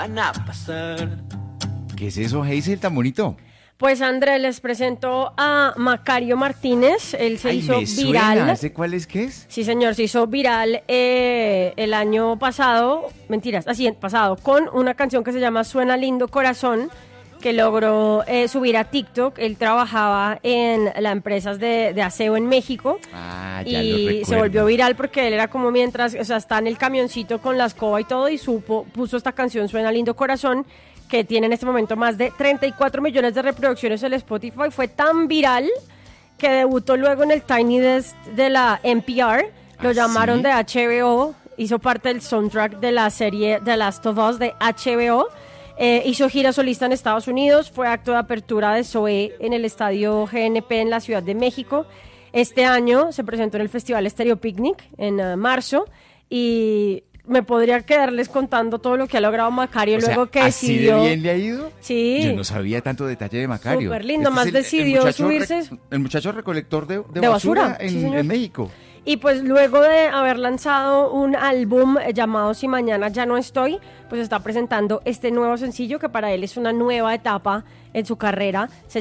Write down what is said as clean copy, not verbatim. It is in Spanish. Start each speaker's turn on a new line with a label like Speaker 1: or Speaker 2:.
Speaker 1: ¿Qué es eso, Hazel, tan bonito?
Speaker 2: Pues André, les presento a Macario Martínez. Él se hizo
Speaker 1: me
Speaker 2: viral.
Speaker 1: Suena. ¿Ese cuál es qué es?
Speaker 2: Sí, señor, se hizo viral el año pasado, pasado, con una canción que se llama Suena Lindo Corazón, que logró subir a TikTok. Él trabajaba en las empresas de aseo en México
Speaker 1: Ya lo
Speaker 2: y
Speaker 1: recuerdo.
Speaker 2: se volvió viral porque él era como mientras, o sea, está en el camioncito con la escoba y todo y puso esta canción Suena Lindo Corazón, que tiene en este momento más de 34 millones de reproducciones en Spotify. Fue tan viral que debutó luego en el Tiny Desk de la NPR. Lo llamaron
Speaker 1: ¿sí?
Speaker 2: de HBO, hizo parte del soundtrack de la serie The Last of Us de HBO. Hizo gira solista en Estados Unidos, fue acto de apertura de Zoé en el estadio GNP en la Ciudad de México. Este año se presentó en el Festival Stereo Picnic en marzo y me podría quedarles contando todo lo que ha logrado Macario luego que
Speaker 1: ¿así
Speaker 2: decidió.
Speaker 1: de bien le ha ido?
Speaker 2: Sí.
Speaker 1: Yo no sabía tanto detalle de Macario.
Speaker 2: Súper lindo,
Speaker 1: Este
Speaker 2: más
Speaker 1: es
Speaker 2: decidió
Speaker 1: muchacho
Speaker 2: subirse.
Speaker 1: El muchacho recolector de
Speaker 2: De basura,
Speaker 1: en,
Speaker 2: sí, señor.
Speaker 1: en México.
Speaker 2: Y pues luego de haber lanzado un álbum llamado Si Mañana Ya No Estoy, pues está presentando este nuevo sencillo que para él es una nueva etapa en su carrera. Se